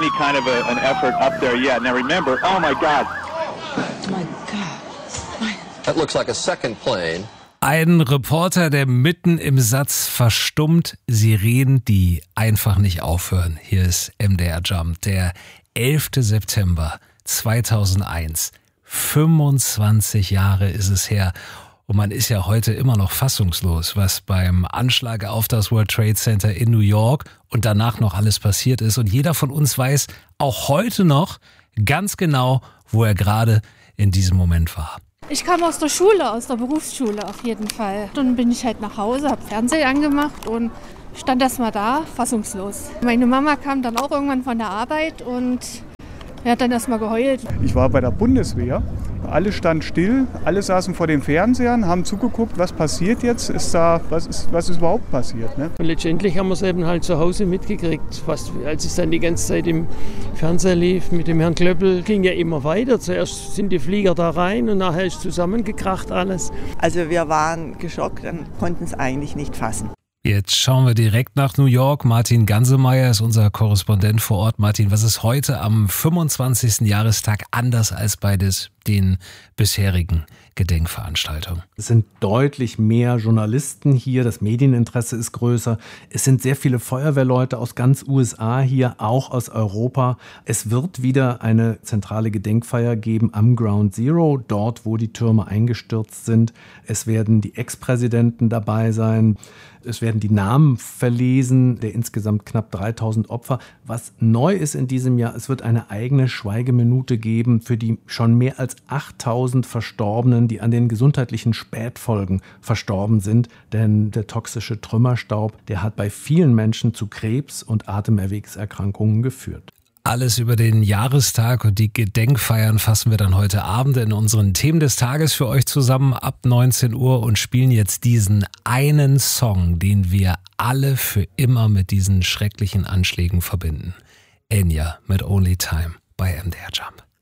any kind of an effort up there yet. Now remember, oh my God. My God. That looks like a second plane. Ein Reporter, der mitten im Satz verstummt, Sirenen, die einfach nicht aufhören. Hier ist MDR Jump, der 11. September 2001. 25 Jahre ist es her. Und man ist ja heute immer noch fassungslos, was beim Anschlag auf das World Trade Center in New York und danach noch alles passiert ist. Und jeder von uns weiß auch heute noch ganz genau, wo er gerade in diesem Moment war. Ich kam aus der Schule, aus der Berufsschule auf jeden Fall. Dann bin ich halt nach Hause, habe Fernseher angemacht und stand erst mal da, fassungslos. Meine Mama kam dann auch irgendwann von der Arbeit und hat dann erst mal geheult. Ich war bei der Bundeswehr, alle standen still, alle saßen vor den Fernsehern, haben zugeguckt, was passiert jetzt, was ist überhaupt passiert. Ne? Und letztendlich haben wir es eben halt zu Hause mitgekriegt, als es dann die ganze Zeit im Fernseher lief mit dem Herrn Klöppel, ging ja immer weiter. Zuerst sind die Flieger da rein und nachher ist zusammengekracht alles. Also wir waren geschockt und konnten es eigentlich nicht fassen. Jetzt schauen wir direkt nach New York. Martin Gansemeyer ist unser Korrespondent vor Ort. Martin, was ist heute am 25. Jahrestag anders als bei den bisherigen Gedenkveranstaltungen? Es sind deutlich mehr Journalisten hier, das Medieninteresse ist größer. Es sind sehr viele Feuerwehrleute aus ganz USA hier, auch aus Europa. Es wird wieder eine zentrale Gedenkfeier geben am Ground Zero, dort, wo die Türme eingestürzt sind. Es werden die Ex-Präsidenten dabei sein. Es werden die Namen verlesen der insgesamt knapp 3000 Opfer. Was neu ist in diesem Jahr, es wird eine eigene Schweigeminute geben für die schon mehr als 8000 Verstorbenen, die an den gesundheitlichen Spätfolgen verstorben sind. Denn der toxische Trümmerstaub, der hat bei vielen Menschen zu Krebs und Atemerwegserkrankungen geführt. Alles über den Jahrestag und die Gedenkfeiern fassen wir dann heute Abend in unseren Themen des Tages für euch zusammen ab 19 Uhr und spielen jetzt diesen einen Song, den wir alle für immer mit diesen schrecklichen Anschlägen verbinden. Enya mit Only Time bei MDR Jump.